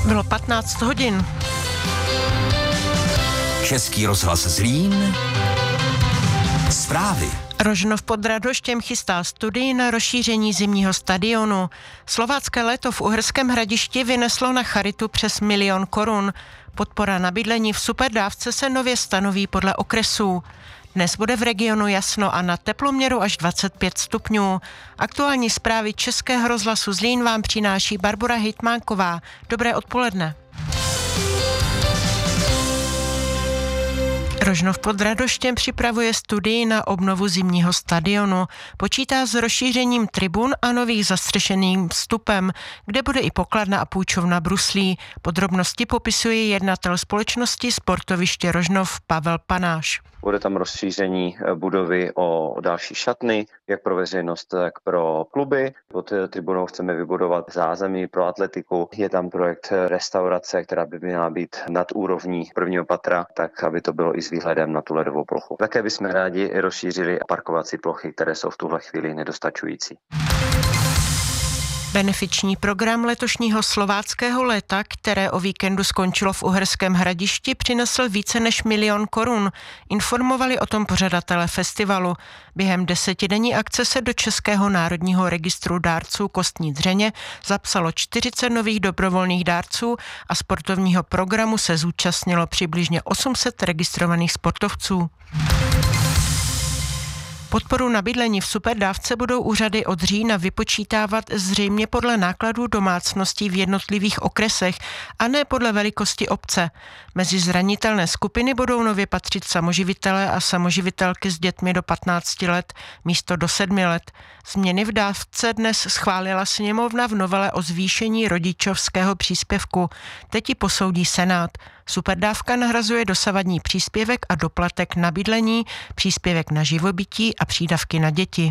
Bylo 15 hodin. Český rozhlas Zlín. Zprávy. Rožnov pod Radhoštěm chystá studii na rozšíření zimního stadionu. Slovácké léto v Uherském Hradišti vyneslo na charitu přes 1 000 000 korun. Podpora na bydlení v superdávce se nově stanoví podle okresů. Dnes bude v regionu jasno a na teploměru až 25 stupňů. Aktuální zprávy Českého rozhlasu Zlín vám přináší Barbora Hejtmánková. Dobré odpoledne. Rožnov pod Radhoštěm připravuje studii na obnovu zimního stadionu. Počítá s rozšířením tribun a nových zastřešeným vstupem, kde bude i pokladna a půjčovna bruslí. Podrobnosti popisuje jednatel společnosti Sportoviště Rožnov Pavel Panáš. Bude tam rozšíření budovy o další šatny, jak pro veřejnost, tak pro kluby. Pod tribunou chceme vybudovat zázemí pro atletiku. Je tam projekt restaurace, která by měla být nad úrovní prvního patra, tak aby to bylo i s výhledem na tu ledovou plochu. Také bychom rádi rozšířili parkovací plochy, které jsou v tuhle chvíli nedostačující. Benefiční program letošního slováckého léta, které o víkendu skončilo v Uherském Hradišti, přinesl více než 1 000 000 korun. Informovali o tom pořadatelé festivalu. Během 10denní akce se do Českého národního registru dárců kostní dřeně zapsalo 40 nových dobrovolných dárců a sportovního programu se zúčastnilo přibližně 800 registrovaných sportovců. Podporu na bydlení v superdávce budou úřady od října vypočítávat zřejmě podle nákladů domácností v jednotlivých okresech a ne podle velikosti obce. Mezi zranitelné skupiny budou nově patřit samoživitelé a samoživitelky s dětmi do 15 let místo do 7 let. Změny v dávce dnes schválila sněmovna v novele o zvýšení rodičovského příspěvku. Teď ji posoudí Senát. Superdávka nahrazuje dosavadní příspěvek a doplatek na bydlení, příspěvek na živobytí a přídavky na děti.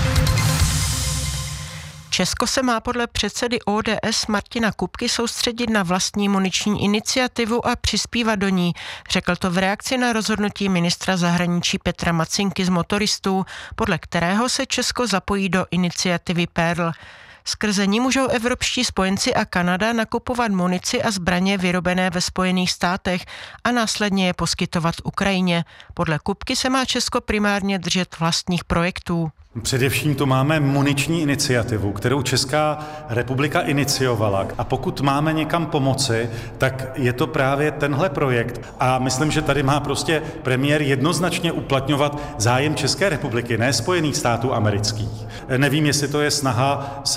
Česko se má podle předsedy ODS Martina Kupky soustředit na vlastní muniční iniciativu a přispívat do ní. Řekl to v reakci na rozhodnutí ministra zahraničí Petra Macinky z motoristů, podle kterého se Česko zapojí do iniciativy Perl. Skrze ní můžou evropští spojenci a Kanada nakupovat munici a zbraně vyrobené ve Spojených státech a následně je poskytovat Ukrajině. Podle Kupky se má Česko primárně držet vlastních projektů. Především tu máme muniční iniciativu, kterou Česká republika iniciovala. A pokud máme někam pomoci, tak je to právě tenhle projekt. A myslím, že tady má prostě premiér jednoznačně uplatňovat zájem České republiky, ne Spojených států amerických. Nevím, jestli to je snaha